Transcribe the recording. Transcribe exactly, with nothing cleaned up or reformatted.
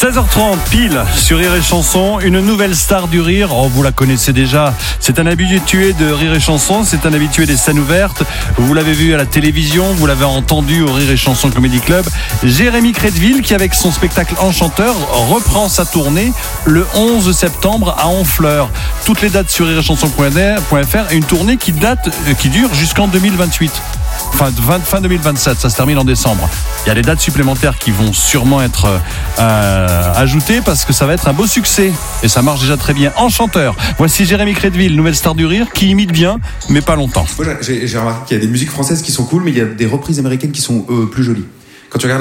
seize heures trente pile sur Rire et Chanson, une nouvelle star du rire. Oh, vous la connaissez déjà. C'est un habitué de Rire et Chanson, c'est un habitué des scènes ouvertes. Vous l'avez vu à la télévision, vous l'avez entendu au Rire et Chanson Comedy Club. Jérémy Crédville, qui avec son spectacle Enchanteur reprend sa tournée le onze septembre à Honfleur. Toutes les dates sur rire et chanson point f r et une tournée qui date, qui dure jusqu'en deux mille vingt-huit. Fin, fin deux mille vingt-sept, ça se termine en décembre. Il y a des dates supplémentaires qui vont sûrement être euh, ajoutées parce que ça va être un beau succès et ça marche déjà très bien. Enchanteur, voici Jérémy Crédville, nouvelle star du rire, qui imite bien, mais pas longtemps. Moi, j'ai, j'ai remarqué qu'il y a des musiques françaises qui sont cool, mais il y a des reprises américaines qui sont euh, plus jolies. Quand tu regardes